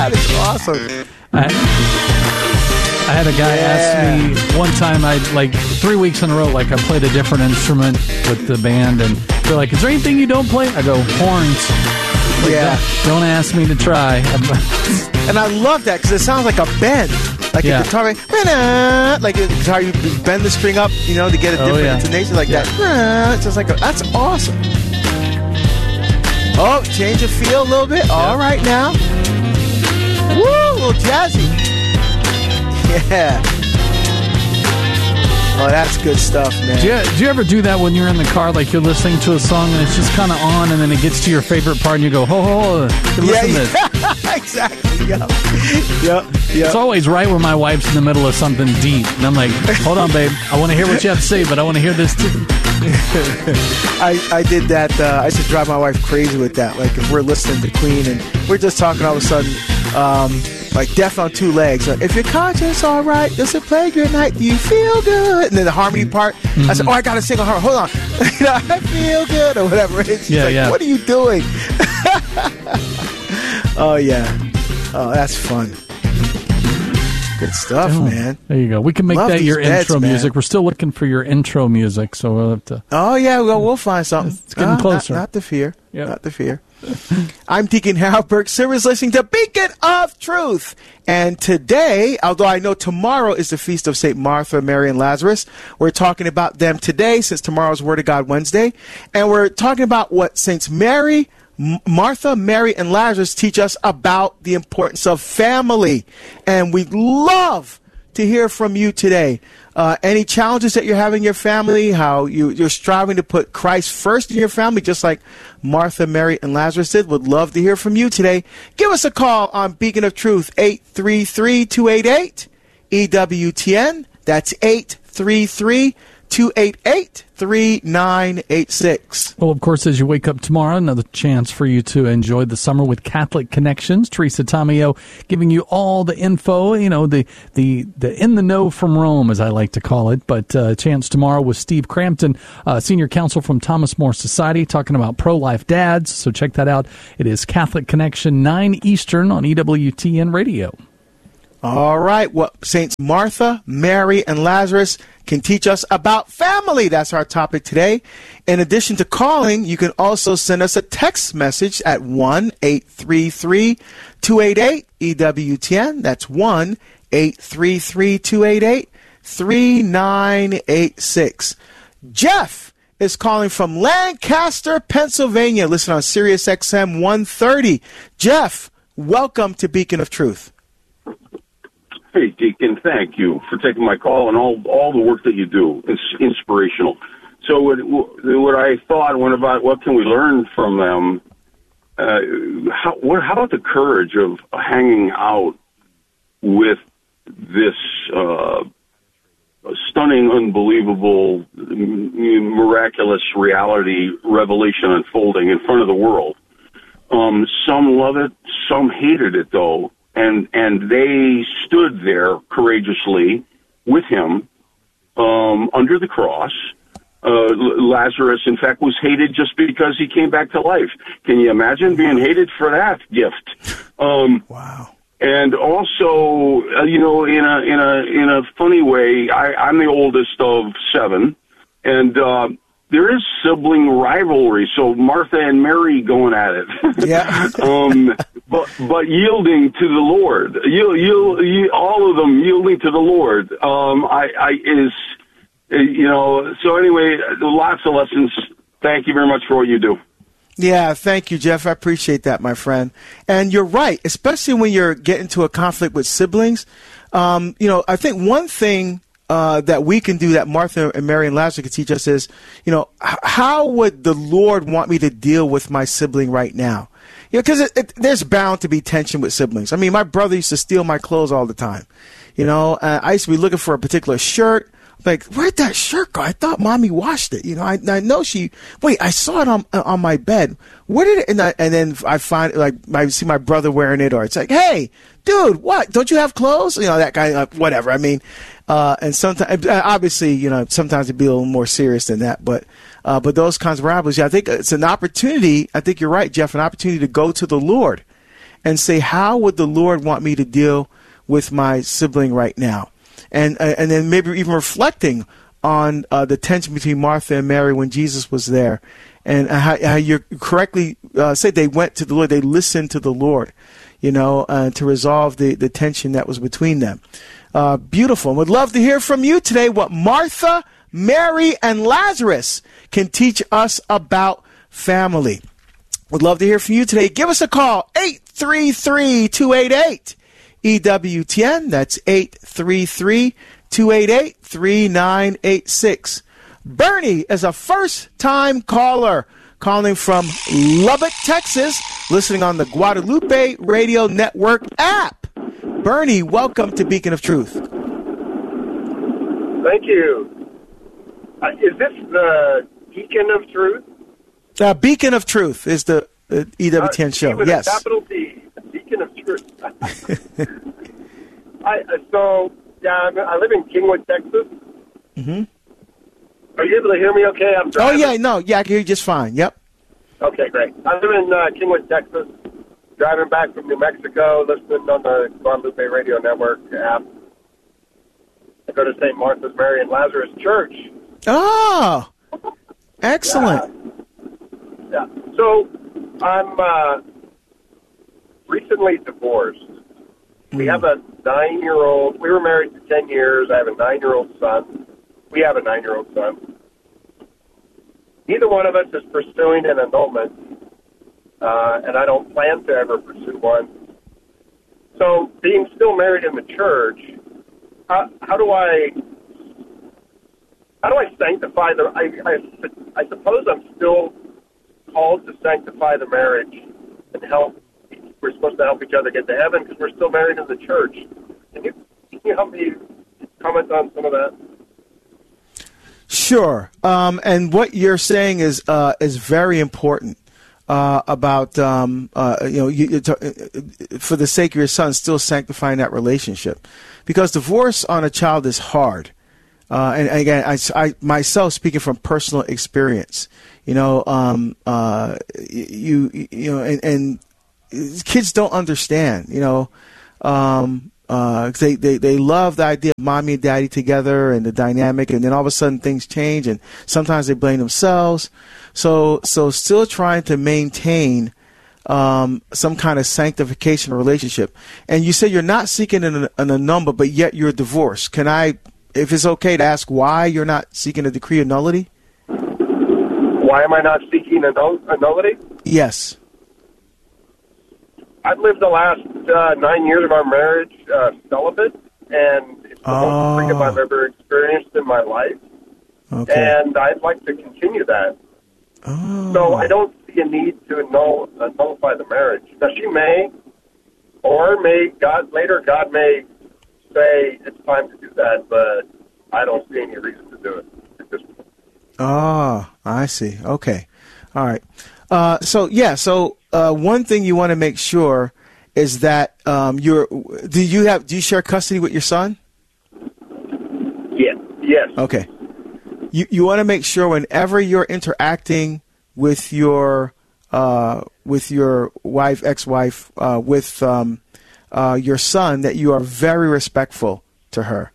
That is awesome. I had a guy ask me one time, like 3 weeks in a row, like I played a different instrument with the band, and they're like, is there anything you don't play? I go, horns. Like, don't ask me to try. And I love that because it sounds like a bend. Like a guitar, like a guitar, you bend the string up, to get a different intonation like that. It's just like that's awesome. Oh, change of feel a little bit. All right now. Woo, a little jazzy. Yeah. Oh, that's good stuff, man. Do you ever do that when you're in the car, like you're listening to a song and it's just kind of on, and then it gets to your favorite part and you go, listen to this. Exactly. Yep. It's always right when my wife's in the middle of something deep, and I'm like, hold on, babe, I want to hear what you have to say, but I want to hear this too. I did that. I used to drive my wife crazy with that. Like if we're listening to Queen and we're just talking, all of a sudden, like Death on Two Legs. Like, if your conscience all right, does it plague your night? Do you feel good? And then the harmony part. I said, I gotta sing a harmony. Hold on, I feel good or whatever. It's what are you doing? Oh yeah. Oh, that's fun. Good stuff, man. There you go. We can make that your intro music. We're still looking for your intro music, so we'll have to. Oh yeah, we'll find something. It's getting closer. Not to fear. Yep. Not to fear. I'm Deacon Harold Burke Silvers, listening to Beacon of Truth. And today, although I know tomorrow is the feast of St. Martha, Mary, and Lazarus, we're talking about them today since tomorrow's Word of God Wednesday. And we're talking about what Saints Martha, Mary, and Lazarus teach us about the importance of family. And we'd love to hear from you today. Any challenges that you're having in your family, how you're striving to put Christ first in your family, just like Martha, Mary, and Lazarus did. Would love to hear from you today. Give us a call on Beacon of Truth, 833-288-EWTN. That's 833-288-3986. Well, of course, as you wake up tomorrow, another chance for you to enjoy the summer with Catholic Connections. Teresa Tomeo giving you all the info, the in the know from Rome, as I like to call it. But a chance tomorrow with Steve Crampton, Senior Counsel from Thomas More Society, talking about pro-life dads. So check that out. It is Catholic Connection, 9 Eastern on EWTN Radio. All right. What Saints Martha, Mary, and Lazarus can teach us about family. That's our topic today. In addition to calling, you can also send us a text message at 1-833-288-EWTN. That's 1-833-288-3986. Jeff is calling from Lancaster, Pennsylvania. Listen on Sirius XM 130. Jeff, welcome to Beacon of Truth. Hey, Deacon, thank you for taking my call and all the work that you do. It's inspirational. So what I thought went about what can we learn from them, how about the courage of hanging out with this stunning, unbelievable, miraculous reality revelation unfolding in front of the world? Some love it, some hated it, though. And they stood there courageously with him under the cross. Lazarus, in fact, was hated just because he came back to life. Can you imagine being hated for that gift? Wow. And also, in a funny way, I'm the oldest of 7, and there is sibling rivalry. So Martha and Mary going at it. Yeah. But yielding to the Lord, all of them yielding to the Lord. So anyway, lots of lessons. Thank you very much for what you do. Yeah, thank you, Jeff. I appreciate that, my friend. And you're right, especially when you're getting into a conflict with siblings. I think one thing that we can do that Martha and Mary and Lazarus can teach us is, how would the Lord want me to deal with my sibling right now? Because there's bound to be tension with siblings. I mean, my brother used to steal my clothes all the time. I used to be looking for a particular shirt. Like, where'd that shirt go? I thought Mommy washed it. I know I saw it on my bed. Where did it? And then I find, I see my brother wearing it, or it's like, hey, dude, what? Don't you have clothes? That guy, whatever. I mean, and sometimes, obviously, sometimes it'd be a little more serious than that, but those kinds of rivalries, I think it's an opportunity. I think you're right, Jeff, an opportunity to go to the Lord and say, how would the Lord want me to deal with my sibling right now? And then maybe even reflecting on the tension between Martha and Mary when Jesus was there, and how you correctly said they went to the Lord, they listened to the Lord, to resolve the tension that was between them. Beautiful. Would love to hear from you today what Martha, Mary, and Lazarus can teach us about family. Would love to hear from you today. Give us a call, 833-288-EWTN. That's 833-288-3986. Bernie is a first-time caller calling from Lubbock, Texas, listening on the Guadalupe Radio Network app. Bernie, welcome to Beacon of Truth. Thank you. Is this the Beacon of Truth? Beacon of Truth is the EWTN show. With yes. A capital D. Beacon of Truth. I live in Kingwood, Texas. Mm-hmm. Are you able to hear me okay? I'm driving. I can hear you just fine. Yep. Okay, great. I live in Kingwood, Texas, driving back from New Mexico, listening on the Guadalupe Radio Network app. I go to St. Martha's, Mary, and Lazarus Church. Oh, excellent. Yeah. So I'm recently divorced. We have a 9-year-old. We were married for 10 years. I have a 9-year-old son. We have a 9-year-old son. Neither one of us is pursuing an annulment, and I don't plan to ever pursue one. So being still married in the church, how do I sanctify the? I suppose I'm still called to sanctify the marriage and help. We're supposed to help each other get to heaven because we're still married in the church. Can you help me comment on some of that? Sure. And what you're saying is very important about for the sake of your son, still sanctifying that relationship, because divorce on a child is hard. And again, I myself, speaking from personal experience, and kids don't understand, they love the idea of mommy and daddy together and the dynamic, and then all of a sudden things change, and sometimes they blame themselves. So still trying to maintain some kind of sanctification relationship. And you say you're not seeking an annulment, but yet you're divorced. Can I, if it's okay to ask, why you're not seeking a decree of nullity? Why am I not seeking a nullity? Yes. I've lived the last 9 years of our marriage celibate, and it's the most freedom I've ever experienced in my life. Okay. And I'd like to continue that. Oh. So I don't see a need to nullify the marriage. Now, she may, or God may say it's time to do that, but I don't see any reason to do it at this point. Oh, I see. Okay. All right. So one thing you want to make sure is that do you share custody with your son? Yes. Okay. You want to make sure whenever you're interacting with your wife, ex-wife, with your son, that you are very respectful to her.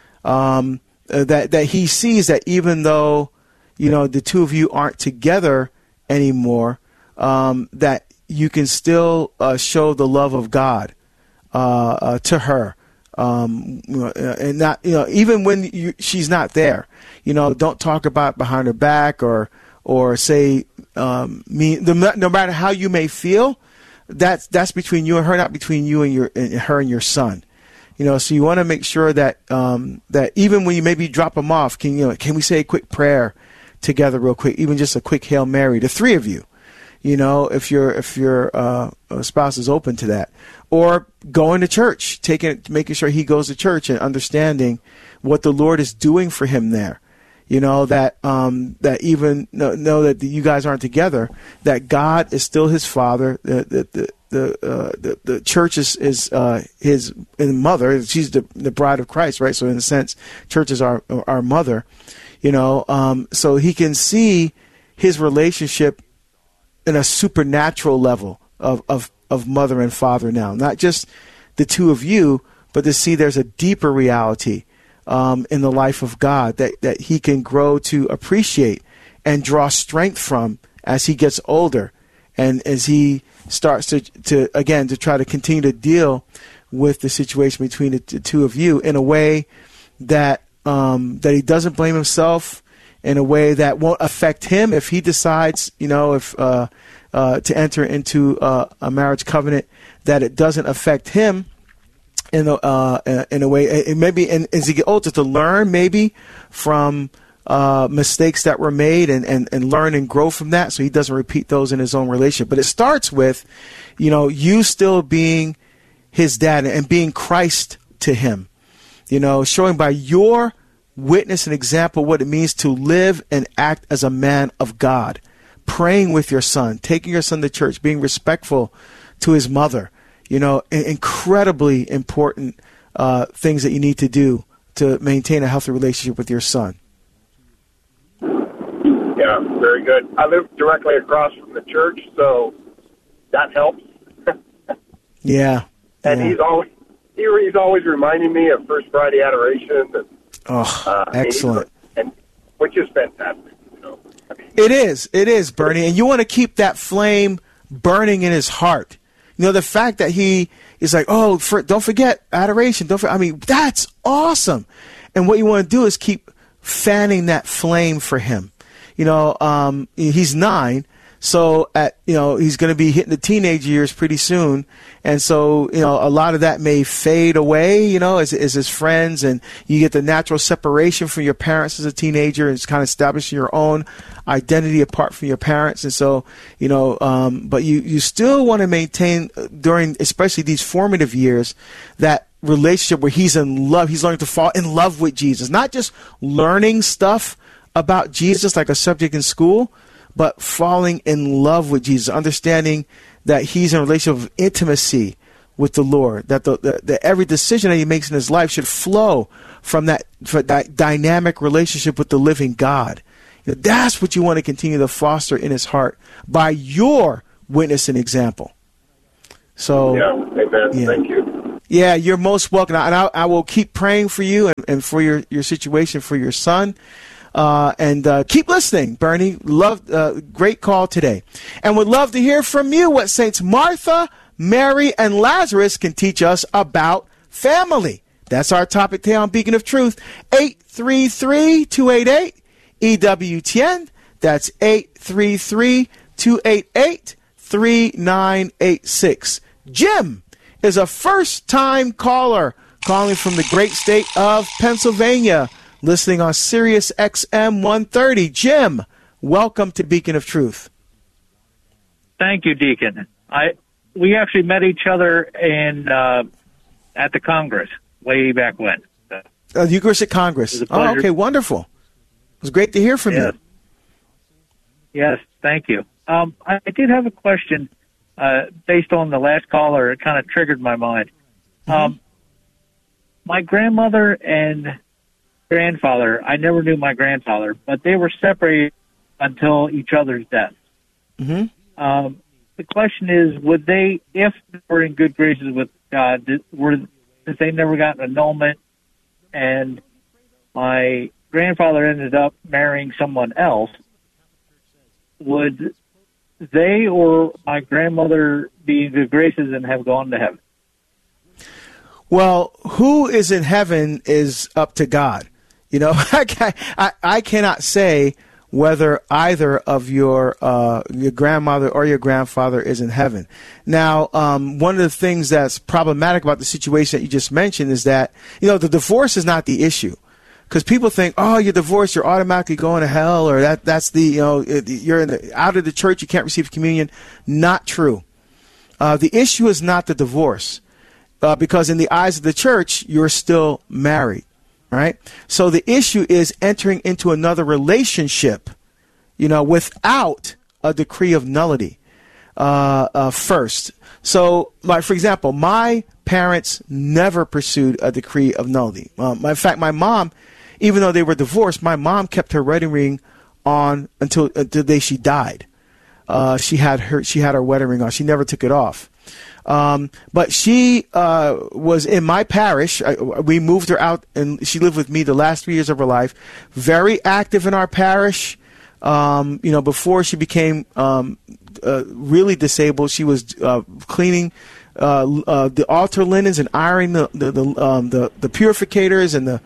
That he sees that even though the two of you aren't together anymore, that you can still show the love of God to her, and not even when she's not there. Don't talk about behind her back or say no matter how you may feel. That's between you and her, not between you and her and your son. So you want to make sure that that even when you maybe drop them off, can we say a quick prayer together real quick, even just a quick Hail Mary, the three of you, if your spouse is open to that, or going to church, making sure he goes to church and understanding what the Lord is doing for him there, that even know that you guys aren't together, that God is still his father, the church is his mother. She's the bride of Christ, right? So in a sense, church is our mother. So he can see his relationship in a supernatural level of of mother and father now. Not just the two of you, but to see there's a deeper reality in the life of God that he can grow to appreciate and draw strength from as he gets older and as he starts to try to continue to deal with the situation between the two of you in a way that he doesn't blame himself, in a way that won't affect him if he decides, to enter into a marriage covenant, that it doesn't affect him in a way, maybe as he get older, to learn maybe from mistakes that were made and learn and grow from that, so he doesn't repeat those in his own relationship. But it starts with, you still being his dad and being Christ to him, showing by your witness and example what it means to live and act as a man of God, praying with your son, taking your son to church, being respectful to his mother, incredibly important things that you need to do to maintain a healthy relationship with your son. Yeah, very good. I live directly across from the church, so that helps. Yeah. And he's always reminding me of First Friday Adoration. Excellent. And which is fantastic. It is, Bernie. And you want to keep that flame burning in his heart. The fact that he is like, don't forget adoration. That's awesome. And what you want to do is keep fanning that flame for him. He's 9. So he's going to be hitting the teenage years pretty soon. And so, a lot of that may fade away, as his friends, and you get the natural separation from your parents as a teenager, and it's kind of establishing your own identity apart from your parents. And so, but you still want to maintain during, especially these formative years, that relationship where he's in love. He's learning to fall in love with Jesus, not just learning stuff about Jesus like a subject in school, but falling in love with Jesus, understanding that he's in a relationship of intimacy with the Lord, that that every decision that he makes in his life should flow from that dynamic relationship with the living God. That's what you want to continue to foster in his heart by your witness and example. So, amen. Yeah. Thank you. Yeah, you're most welcome. And I will keep praying for you and for your situation, for your son. And keep listening, Bernie. Great call today. And would love to hear from you what Saints Martha, Mary, and Lazarus can teach us about family. That's our topic today on Beacon of Truth. 833-288-EWTN. That's 833-288-3986. Jim is a first-time caller calling from the great state of Pennsylvania, listening on Sirius XM 130. Jim, welcome to Beacon of Truth. Thank you, Deacon. We actually met each other at the Congress way back when. Eucharistic Congress. Oh, okay, wonderful. It was great to hear from you. Yes, thank you. I did have a question based on the last caller. It kind of triggered my mind. Mm-hmm. My grandmother and grandfather, I never knew my grandfather, but they were separated until each other's death. Mm-hmm. The question is, would they, if they were in good graces with God, since they never got an annulment, and my grandfather ended up marrying someone else, would they or my grandmother be in good graces and have gone to heaven? Well, who is in heaven is up to God. I cannot say whether either of your grandmother or your grandfather is in heaven. Now, one of the things that's problematic about the situation that you just mentioned is that, the divorce is not the issue. Because people think, you're divorced, you're automatically going to hell, or that's you're out of the church, you can't receive communion. Not true. The issue is not the divorce, because in the eyes of the church, you're still married. Right? So the issue is entering into another relationship, without a decree of nullity first. So, for example, my parents never pursued a decree of nullity. In fact, my mom, even though they were divorced, my mom kept her wedding ring on until the day she died. She had her wedding ring on. She never took it off. But she was in my parish. We moved her out, and she lived with me the last 3 years of her life. Very active in our parish. Before she became really disabled, she was cleaning the altar linens and ironing the purificators and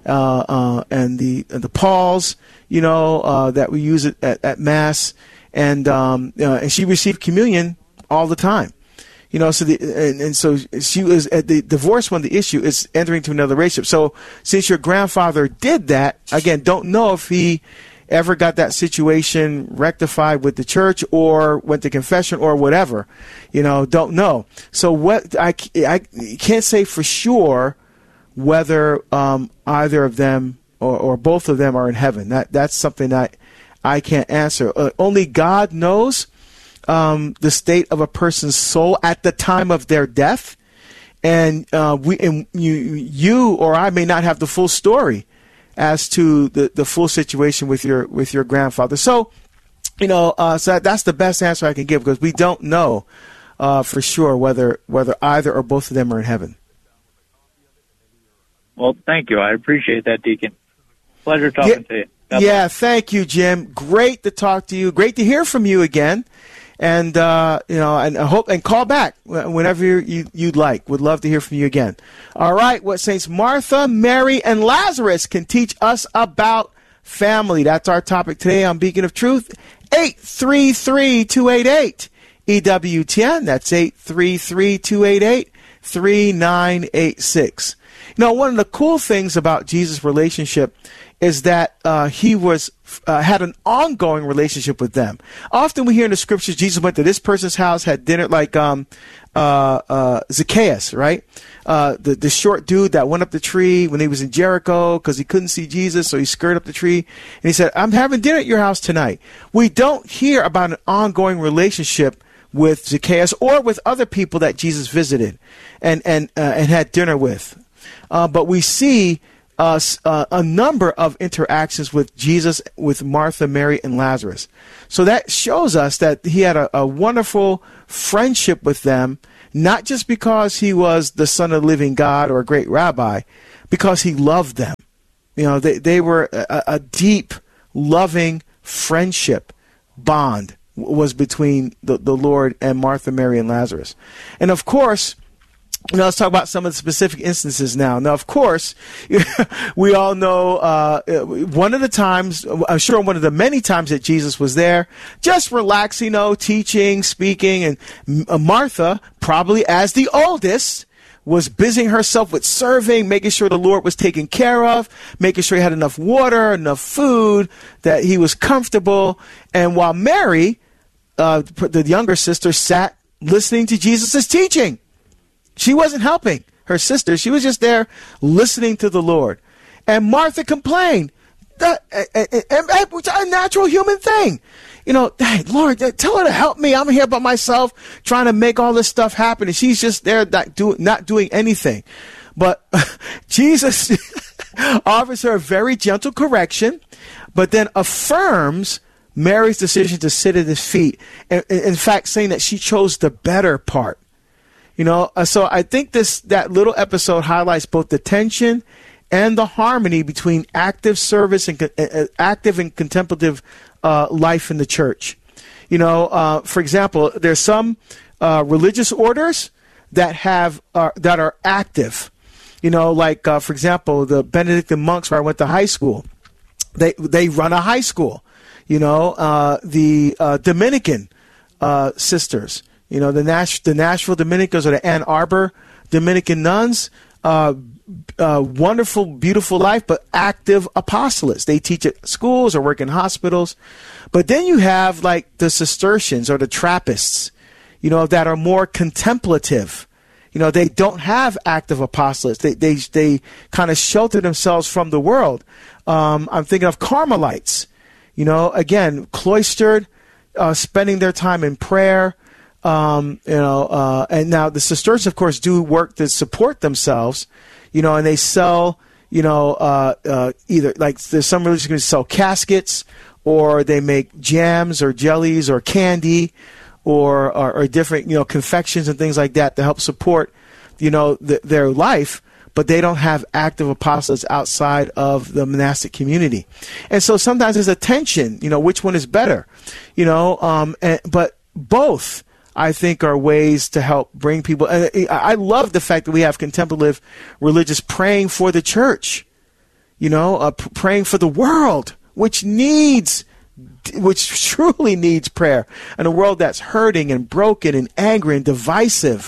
the palls, that we use at Mass, and she received communion all the time. So she was at the divorce when the issue is entering into another relationship. So since your grandfather did that, again, don't know if he ever got that situation rectified with the church or went to confession or whatever, don't know. So what I can't say for sure whether either of them or both of them are in heaven. That's something that I can't answer. Only God knows the state of a person's soul at the time of their death, and you or I may not have the full story as to the full situation with your grandfather. So, so that's the best answer I can give, because we don't know for sure whether either or both of them are in heaven. Well, thank you. I appreciate that, Deacon. Pleasure talking to you. Yeah, thank you, Jim. Great to talk to you. Great to hear from you again. And and I hope, and call back whenever you'd like. Would love to hear from you again. All right, what Saints Martha, Mary, and Lazarus can teach us about family. That's our topic today on Beacon of Truth. 833-288 EWTN. That's 833-288-3986. One of the cool things about Jesus' relationship is that he had an ongoing relationship with them. Often we hear in the scriptures Jesus went to this person's house, had dinner, like Zacchaeus, right? The short dude that went up the tree when he was in Jericho because he couldn't see Jesus, so he scurried up the tree. And he said, I'm having dinner at your house tonight. We don't hear about an ongoing relationship with Zacchaeus or with other people that Jesus visited and had dinner with. But we see a number of interactions with Jesus, with Martha, Mary, and Lazarus. So that shows us that he had a wonderful friendship with them, not just because he was the Son of the living God or a great rabbi, because he loved them. They were a deep, loving friendship bond was between the Lord and Martha, Mary, and Lazarus. And of course, let's talk about some of the specific instances now. Now, of course, we all know one of the times, I'm sure one of the many times that Jesus was there, just relaxing, teaching, speaking, and Martha, probably as the oldest, was busying herself with serving, making sure the Lord was taken care of, making sure he had enough water, enough food, that he was comfortable. And while Mary, the younger sister, sat listening to Jesus' teaching. She wasn't helping her sister. She was just there listening to the Lord. And Martha complained. It's a natural human thing. Hey, Lord, tell her to help me. I'm here by myself trying to make all this stuff happen. And she's just there not doing anything. But Jesus offers her a very gentle correction, but then affirms Mary's decision to sit at his feet. In fact, saying that she chose the better part. So I think that little episode highlights both the tension and the harmony between active service and active and contemplative life in the church. For example, there's some religious orders that are active. For example, the Benedictine monks where I went to high school, they run a high school. The Dominican sisters. The Nashville Dominicans or the Ann Arbor Dominican nuns, wonderful, beautiful life, but active apostolates. They teach at schools or work in hospitals. But then you have like the Cistercians or the Trappists, that are more contemplative. They don't have active apostolates. They kind of shelter themselves from the world. I'm thinking of Carmelites, again, cloistered, spending their time in prayer. And now the Cistercians, of course, do work to support themselves, and they sell, either like there's some religions going to sell caskets, or they make jams or jellies or candy, or different, confections and things like that to help support, their life, but they don't have active apostles outside of the monastic community. And so sometimes there's a tension, which one is better, but both, I think, are ways to help bring people. And I love the fact that we have contemplative religious praying for the church, praying for the world, which truly needs prayer, and a world that's hurting and broken and angry and divisive.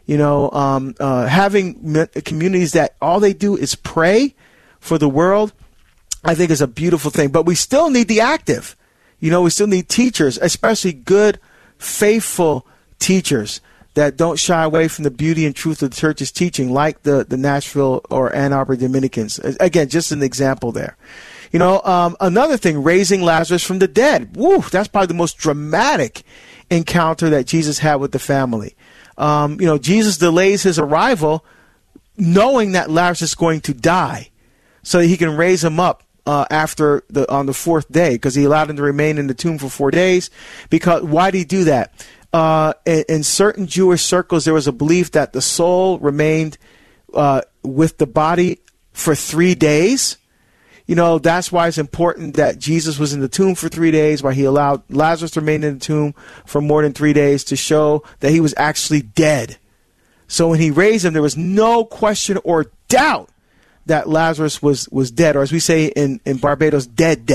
Having communities that all they do is pray for the world, I think is a beautiful thing. But we still need the active. We still need teachers, especially good, faithful teachers that don't shy away from the beauty and truth of the church's teaching, like the Nashville or Ann Arbor Dominicans. Again, just an example there. Another thing, raising Lazarus from the dead. Woo, that's probably the most dramatic encounter that Jesus had with the family. Jesus delays his arrival knowing that Lazarus is going to die so that he can raise him up on the fourth day, because he allowed him to remain in the tomb for 4 days. Because why did he do that? In certain Jewish circles, there was a belief that the soul remained with the body for 3 days. That's why it's important that Jesus was in the tomb for 3 days, why he allowed Lazarus to remain in the tomb for more than 3 days, to show that he was actually dead. So when he raised him, there was no question or doubt that Lazarus was dead, or as we say in Barbados, dead.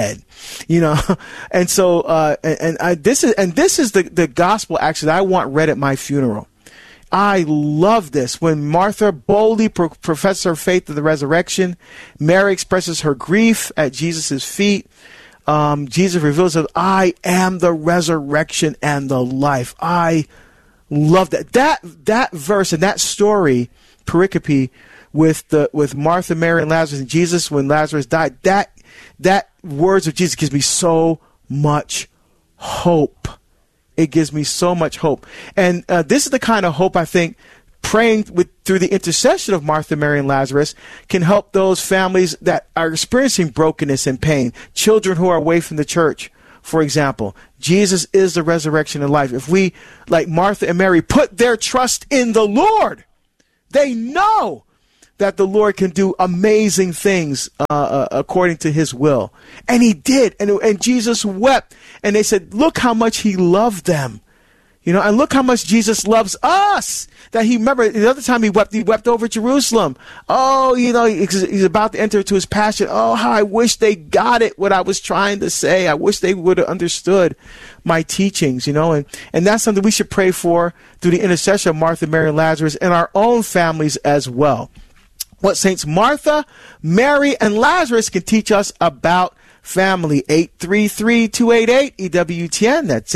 And so this is the gospel actually that I want read at my funeral. I love this. When Martha boldly professes her faith in the resurrection, Mary expresses her grief at Jesus' feet. Jesus reveals that I am the resurrection and the life. I love that. That verse and that story, pericope, with Martha, Mary, and Lazarus, and Jesus when Lazarus died, that words of Jesus gives me so much hope. It gives me so much hope. And this is the kind of hope I think praying through the intercession of Martha, Mary, and Lazarus can help those families that are experiencing brokenness and pain, children who are away from the church, for example. Jesus is the resurrection and life. If we, like Martha and Mary, put their trust in the Lord, they know that the Lord can do amazing things according to his will. And he did. And Jesus wept. And they said, look how much he loved them. And look how much Jesus loves us. That he, remember, the other time he wept over Jerusalem. Oh, he's about to enter into his passion. Oh, how I wish they got it, what I was trying to say. I wish they would have understood my teachings, and that's something we should pray for through the intercession of Martha, Mary, and Lazarus, and our own families as well. What Saints Martha, Mary, and Lazarus can teach us about family. 833-288 EWTN. That's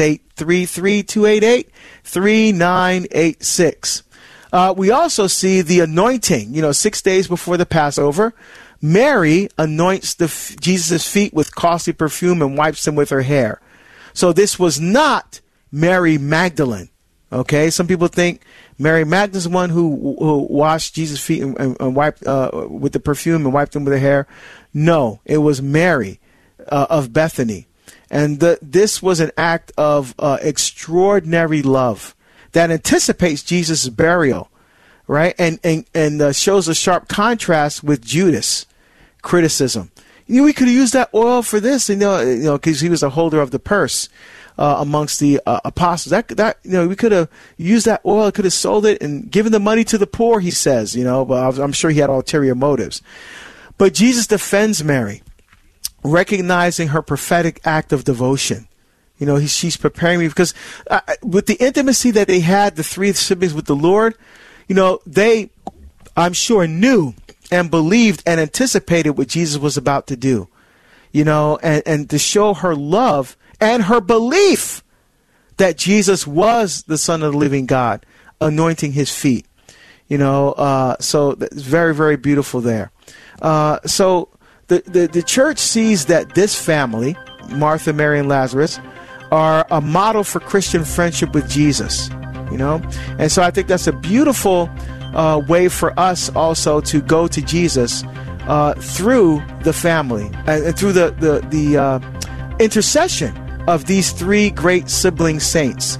833-288-3986. We also see the anointing. 6 days before the Passover, Mary anoints Jesus' feet with costly perfume and wipes them with her hair. So this was not Mary Magdalene. Okay, some people think Mary Magdalene's the one who washed Jesus' feet and wiped with the perfume and wiped them with her hair. No, it was Mary of Bethany. And this was an act of extraordinary love that anticipates Jesus' burial, right? And shows a sharp contrast with Judas' criticism. We could have used that oil for this, because he was a holder of the purse. Amongst the apostles, that we could have used that oil, could have sold it and given the money to the poor. He says, but I'm sure he had ulterior motives. But Jesus defends Mary, recognizing her prophetic act of devotion. She's preparing me because with the intimacy that they had, the three siblings with the Lord, they, I'm sure, knew and believed and anticipated what Jesus was about to do. And to show her love and her belief that Jesus was the Son of the living God, anointing his feet. So it's very, very beautiful there. So the church sees that this family, Martha, Mary, and Lazarus, are a model for Christian friendship with Jesus. And so I think that's a beautiful way for us also to go to Jesus through the family and through the intercession of these three great sibling saints,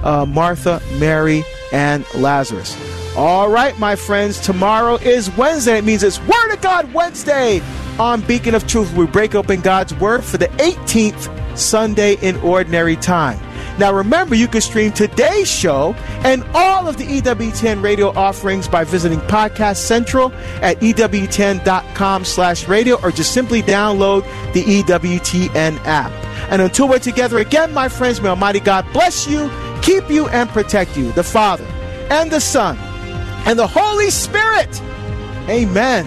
Martha, Mary, and Lazarus. All right, my friends, tomorrow is Wednesday. It means it's Word of God Wednesday on Beacon of Truth. We break open God's Word for the 18th Sunday in Ordinary Time. Now, remember, you can stream today's show and all of the EWTN radio offerings by visiting Podcast Central at EWTN.com/radio, or just simply download the EWTN app. And until we're together again, my friends, may Almighty God bless you, keep you, and protect you, the Father and the Son and the Holy Spirit. Amen.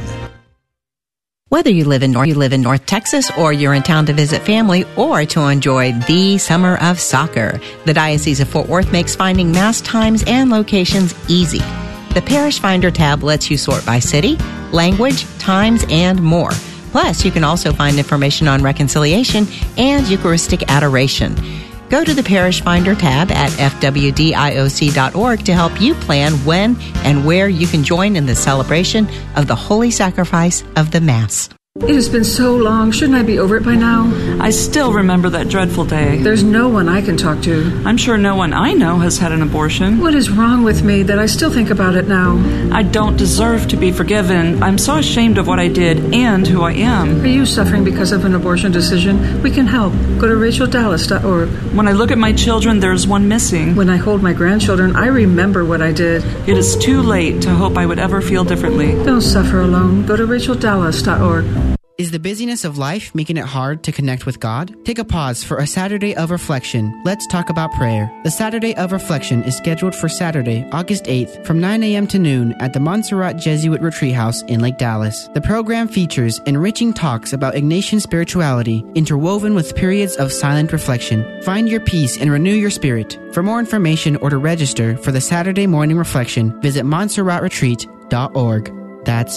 Whether you live in North Texas, or you're in town to visit family, or to enjoy the summer of soccer, the Diocese of Fort Worth makes finding Mass times and locations easy. The Parish Finder tab lets you sort by city, language, times, and more. Plus, you can also find information on reconciliation and Eucharistic adoration. Go to the Parish Finder tab at fwdioc.org to help you plan when and where you can join in the celebration of the Holy Sacrifice of the Mass. It has been so long. Shouldn't I be over it by now? I still remember that dreadful day. There's no one I can talk to. I'm sure no one I know has had an abortion. What is wrong with me that I still think about it now? I don't deserve to be forgiven. I'm so ashamed of what I did and who I am. Are you suffering because of an abortion decision? We can help. Go to RachelDallas.org. When I look at my children, there's one missing. When I hold my grandchildren, I remember what I did. It is too late to hope I would ever feel differently. Don't suffer alone. Go to RachelDallas.org. Is the busyness of life making it hard to connect with God? Take a pause for a Saturday of reflection. Let's talk about prayer. The Saturday of Reflection is scheduled for Saturday, August 8th from 9 a.m. to noon at the Montserrat Jesuit Retreat House in Lake Dallas. The program features enriching talks about Ignatian spirituality interwoven with periods of silent reflection. Find your peace and renew your spirit. For more information or to register for the Saturday morning reflection, visit MontserratRetreat.org. That's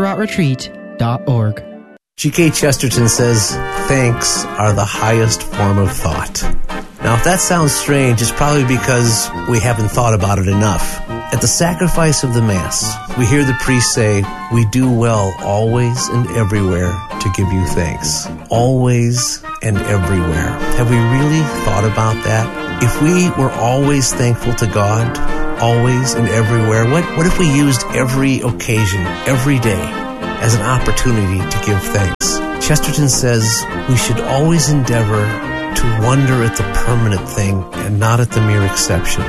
MontserratRetreat.org. G.K. Chesterton says, thanks are the highest form of thought. Now, if that sounds strange, it's probably because we haven't thought about it enough. At the sacrifice of the Mass, we hear the priest say, we do well always and everywhere to give you thanks. Always and everywhere. Have we really thought about that? If we were always thankful to God, always and everywhere, what if we used every occasion, every day, as an opportunity to give thanks? Chesterton says we should always endeavor to wonder at the permanent thing and not at the mere exception.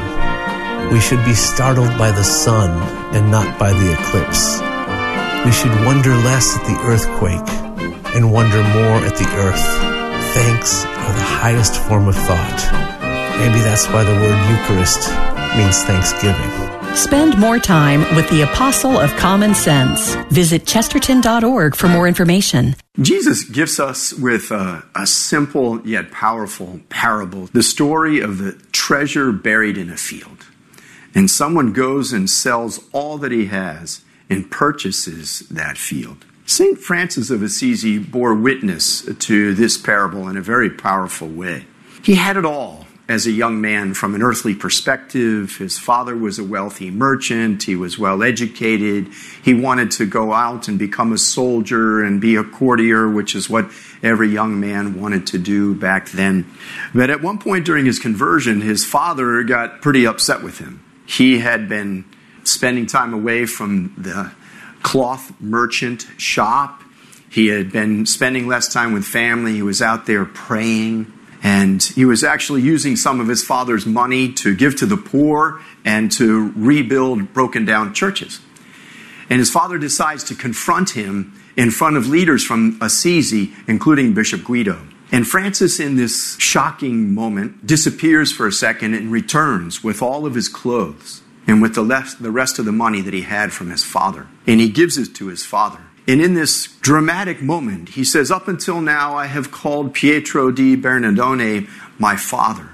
We should be startled by the sun and not by the eclipse. We should wonder less at the earthquake and wonder more at the earth. Thanks are the highest form of thought. Maybe that's why the word Eucharist means thanksgiving. Spend more time with the Apostle of Common Sense. Visit Chesterton.org for more information. Jesus gives us with a simple yet powerful parable, the story of the treasure buried in a field. And someone goes and sells all that he has and purchases that field. St. Francis of Assisi bore witness to this parable in a very powerful way. He had it all. As a young man, from an earthly perspective, his father was a wealthy merchant. He was well educated. He wanted to go out and become a soldier and be a courtier, which is what every young man wanted to do back then. But at one point during his conversion, his father got pretty upset with him. He had been spending time away from the cloth merchant shop. He had been spending less time with family. He was out there praying. And he was actually using some of his father's money to give to the poor and to rebuild broken down churches. And his father decides to confront him in front of leaders from Assisi, including Bishop Guido. And Francis, in this shocking moment, disappears for a second and returns with all of his clothes and with the rest of the money that he had from his father. And he gives it to his father. And in this dramatic moment, he says, up until now, I have called Pietro di Bernardone my father.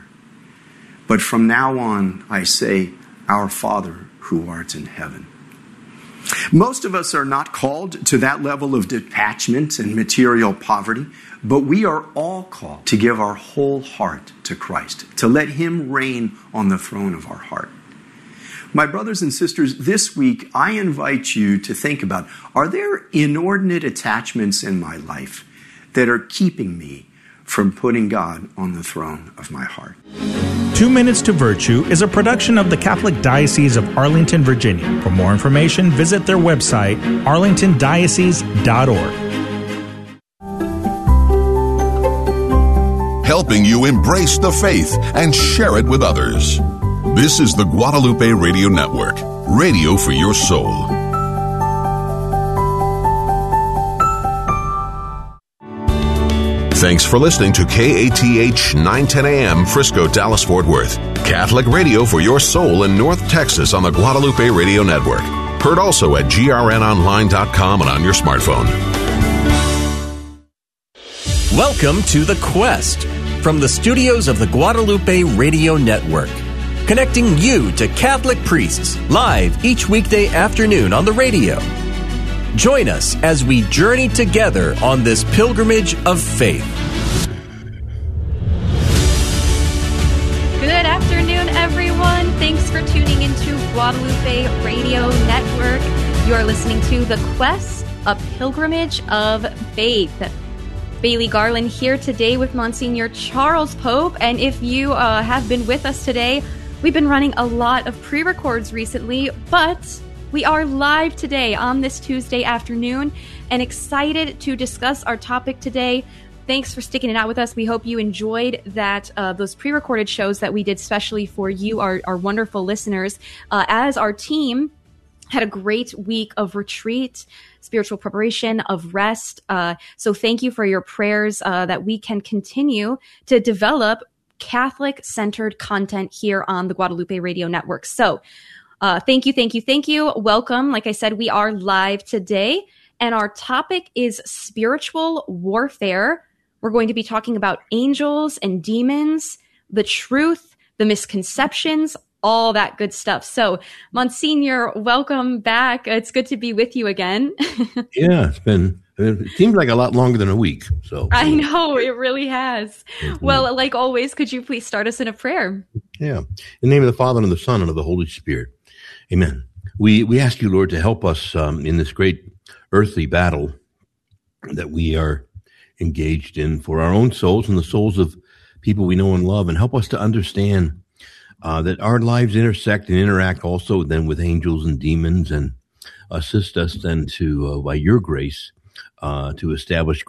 But from now on, I say, our Father who art in heaven. Most of us are not called to that level of detachment and material poverty, but we are all called to give our whole heart to Christ, to let him reign on the throne of our heart. My brothers and sisters, this week I invite you to think about, are there inordinate attachments in my life that are keeping me from putting God on the throne of my heart? 2 Minutes to Virtue is a production of the Catholic Diocese of Arlington, Virginia. For more information, visit their website, arlingtondiocese.org. Helping you embrace the faith and share it with others. This is the Guadalupe Radio Network, radio for your soul. Thanks for listening to KATH 910 AM, Frisco, Dallas, Fort Worth. Catholic radio for your soul in North Texas on the Guadalupe Radio Network. Heard also at grnonline.com and on your smartphone. Welcome to The Quest from the studios of the Guadalupe Radio Network. Connecting you to Catholic priests live each weekday afternoon on the radio. Join us as we journey together on this pilgrimage of faith. Good afternoon, everyone. Thanks for tuning into Guadalupe Radio Network. You're listening to The Quest, a pilgrimage of faith. Bailey Garland here today with Monsignor Charles Pope. And if you have been with us today, we've been running a lot of pre-records recently, but we are live today on this Tuesday afternoon and excited to discuss our topic today. Thanks for sticking it out with us. We hope you enjoyed that those pre-recorded shows that we did specially for you, our wonderful listeners, as our team had a great week of retreat, spiritual preparation, of rest. So thank you for your prayers that we can continue to develop Catholic-centered content here on the Guadalupe Radio Network. So thank you. Welcome. Like I said, we are live today, and our topic is spiritual warfare. We're going to be talking about angels and demons, the truth, the misconceptions, all that good stuff. So, Monsignor, welcome back. It's good to be with you again. Yeah, it seems like a lot longer than a week. So I know, it really has. Mm-hmm. Well, like always, could you please start us in a prayer? Yeah. In the name of the Father, and of the Son, and of the Holy Spirit. Amen. We ask you, Lord, to help us in this great earthly battle that we are engaged in for our own souls and the souls of people we know and love, and help us to understand that our lives intersect and interact also then with angels and demons, and assist us then to, by your grace, to establish